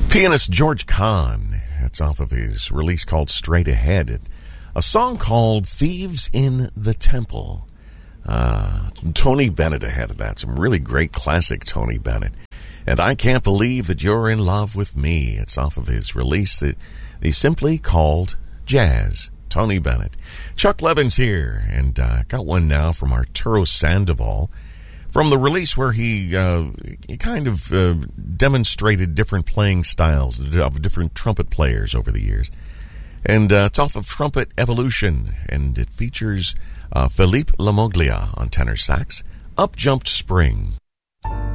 Pianist George Kahn. That's off of his release called Straight Ahead. A song called Thieves in the Temple. Tony Bennett ahead of that. Some really great classic Tony Bennett. And I Can't Believe That You're in Love with Me. It's off of his release that he simply called Jazz. Tony Bennett. Chuck Levin's here, and got one now from Arturo Sandoval. From the release where he kind of demonstrated different playing styles of different trumpet players over the years. And it's off of Trumpet Evolution, and it features Philippe Lamoglia on tenor sax, Up Jumped Spring.